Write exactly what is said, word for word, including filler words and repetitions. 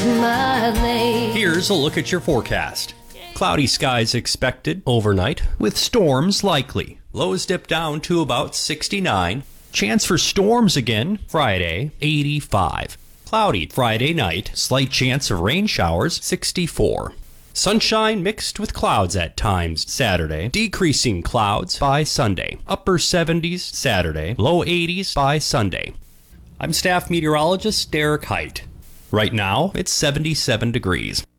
my name. Here's a look at your forecast. Cloudy skies expected overnight, with storms likely. Lows dip down to about sixty-nine. Chance for storms again Friday, eighty-five. Cloudy Friday night, slight chance of rain showers, sixty-four. Sunshine mixed with clouds at times Saturday, decreasing clouds by Sunday. Upper seventies Saturday, low eighties by Sunday. I'm staff meteorologist Derek Height. Right now, it's seventy-seven degrees.